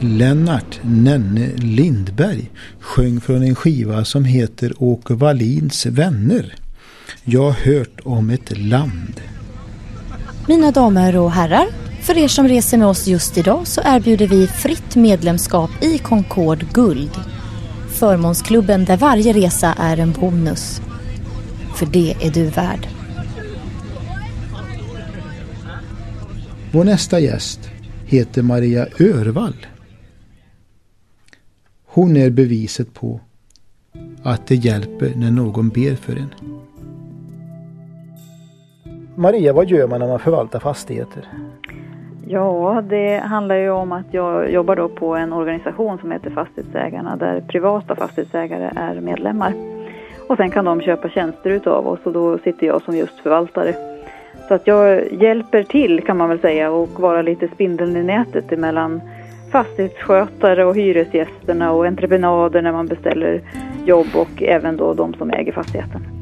Lennart Nenne Lindberg sjöng från en skiva som heter Åke Wallins vänner. Jag har hört om ett land. Mina damer och herrar, för er som reser med oss just idag så erbjuder vi fritt medlemskap i Concorde Guld. Förmånsklubben där varje resa är en bonus. För det är du värd. Vår nästa gäst heter Maria Örvall. Hon är beviset på att det hjälper när någon ber för en. Maria, vad gör man när man förvaltar fastigheter? Ja, det handlar ju om att jag jobbar då på en organisation som heter Fastighetsägarna där privata fastighetsägare är medlemmar. Och sen kan de köpa tjänster utav oss och då sitter jag som just förvaltare. Så att jag hjälper till kan man väl säga och vara lite spindeln i nätet emellan fastighetsskötare och hyresgästerna och entreprenader när man beställer jobb och även då de som äger fastigheten.